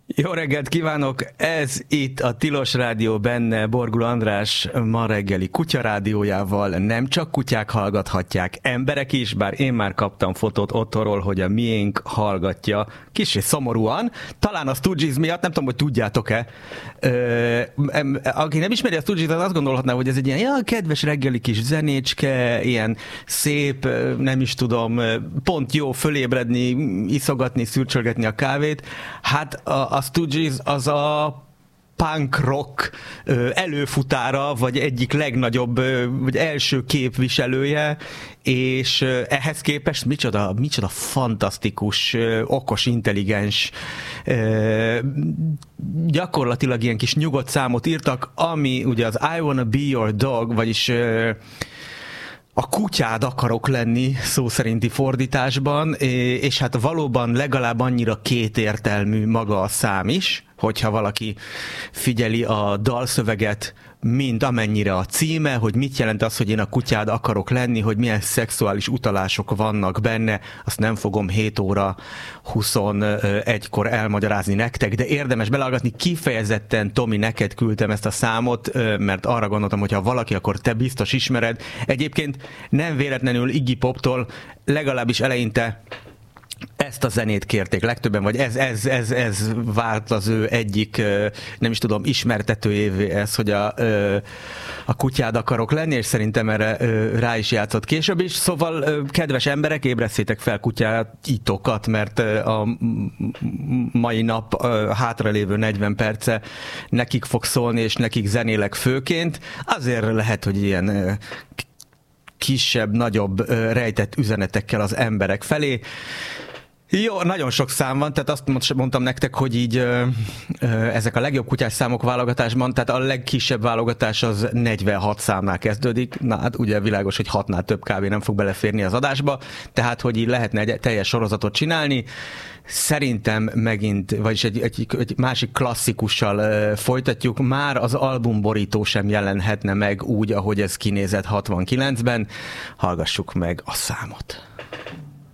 Jó reggelt kívánok! Ez itt a Tilos Rádió, benne Borgul András ma reggeli kutyarádiójával. Nem csak kutyák hallgathatják, emberek is, bár én már kaptam fotót otthonról, hogy a miénk hallgatja kicsit szomorúan. Talán a Stooges miatt, nem tudom, hogy tudjátok-e. Aki nem ismeri a Stooges-t, az azt gondolhatná, hogy ez egy ilyen kedves reggeli kis zenécske, ilyen szép, nem is tudom, pont jó fölébredni, iszogatni, szürcsölgetni a kávét. Hát a Stooges az a punk rock előfutára, vagy egyik legnagyobb, vagy első képviselője, és ehhez képest micsoda fantasztikus, okos, intelligens, gyakorlatilag ilyen kis nyugodt számot írtak, ami ugye az I Wanna Be Your Dog, vagyis a kutyád akarok lenni szó szerinti fordításban, és hát valóban legalább annyira kétértelmű maga a szám is, hogyha valaki figyeli a dalszöveget, mint amennyire a címe, hogy mit jelent az, hogy én a kutyád akarok lenni, hogy milyen szexuális utalások vannak benne, azt nem fogom 7 óra 21-kor elmagyarázni nektek, de érdemes belehallgatni. Kifejezetten, Tomi, neked küldtem ezt a számot, mert arra gondoltam, hogy ha valaki, akkor te biztos ismered. Egyébként nem véletlenül Iggy Poptól legalábbis eleinte ezt a zenét kérték legtöbben, vagy ez vált az ő egyik, nem is tudom, ismertetőjévé ez, hogy a kutyád akarok lenni, és szerintem erre rá is játszott később is. Szóval, kedves emberek, ébresztétek fel kutyáitokat, mert a mai nap hátralévő 40 perce nekik fog szólni, és nekik zenélek főként. Azért lehet, hogy ilyen kisebb, nagyobb rejtett üzenetekkel az emberek felé. Jó, nagyon sok szám van, tehát azt mondtam nektek, hogy így ezek a legjobb kutyás számok válogatásban, tehát a legkisebb válogatás az 46 számnál kezdődik, na hát ugye világos, hogy 6-nál több kávé nem fog beleférni az adásba, tehát hogy így lehetne egy teljes sorozatot csinálni. Szerintem megint, vagyis egy másik klasszikussal folytatjuk, már az albumborító sem jelenhetne meg úgy, ahogy ez kinézett 69-ben. Hallgassuk meg a számot.